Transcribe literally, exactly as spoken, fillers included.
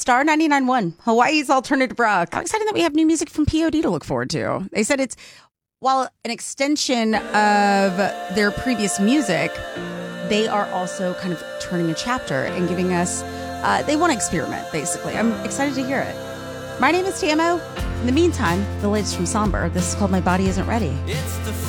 Star ninety-nine point one, Hawaii's alternative rock. How exciting that we have new music from P O D to look forward to. They said it's, while an extension of their previous music, they are also kind of turning a chapter and giving us, uh, they want to experiment, basically. I'm excited to hear it. My name is Tamo. In the meantime, the latest from Somber. This is called My Body Isn't Ready. It's the